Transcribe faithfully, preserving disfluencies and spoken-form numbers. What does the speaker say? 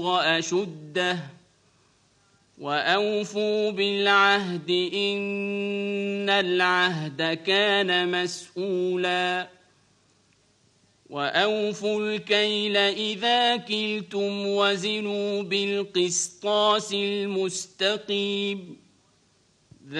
أشده وأوفوا بالعهد إن العهد كان مسؤولا وأوفوا الكيل إذا كلتم وزنوا بالقسطاس المستقيم